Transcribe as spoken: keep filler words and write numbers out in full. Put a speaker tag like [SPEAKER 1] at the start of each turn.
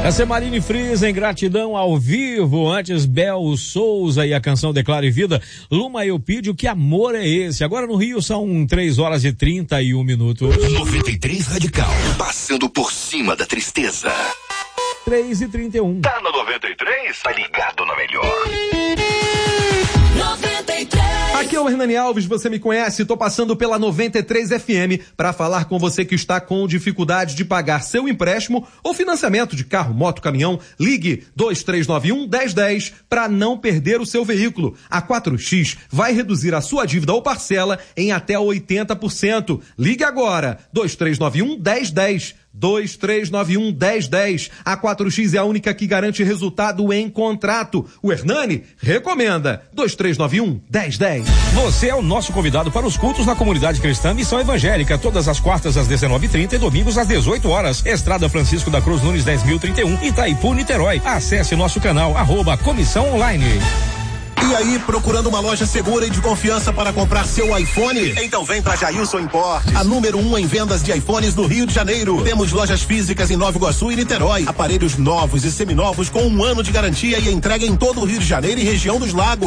[SPEAKER 1] Essa é Marine Friesen, gratidão ao vivo. Antes, Bel Souza e a canção Declare Vida. Luma Eupídio, que amor é esse? Agora no Rio são três horas e trinta e um minutos.
[SPEAKER 2] noventa e três Radical, passando por cima da tristeza.
[SPEAKER 1] três e trinta e um.
[SPEAKER 2] Tá na noventa e três? Tá ligado na melhor.
[SPEAKER 3] noventa e três.
[SPEAKER 4] Aqui é o Hernani Alves, você me conhece, tô passando pela noventa e três F M para falar com você que está com dificuldade de pagar seu empréstimo ou financiamento de carro, moto, caminhão. Ligue dois três nove um, um zero um zero para não perder o seu veículo. A quatro X vai reduzir a sua dívida ou parcela em até oitenta por cento. Ligue agora, dois três nove um, um zero um zero. dois três nove um, um zero um zero. A quatro X é a única que garante resultado em contrato. O Hernani recomenda. dois três nove um, um zero um zero.
[SPEAKER 1] Você é o nosso convidado para os cultos na comunidade cristã Missão Evangélica, todas as quartas às dezenove e trinta e domingos às dezoito horas. Estrada Francisco da Cruz Nunes dez mil e trinta e um, Itaipu, Niterói. Acesse nosso canal, arroba Comissão Online.
[SPEAKER 5] E aí, procurando uma loja segura e de confiança para comprar seu iPhone? Então vem pra Jailson Importes, a número um em vendas de iPhones do Rio de Janeiro. Temos lojas físicas em Nova Iguaçu e Niterói. Aparelhos novos e seminovos com um ano de garantia e entrega em todo o Rio de Janeiro e região dos Lagos.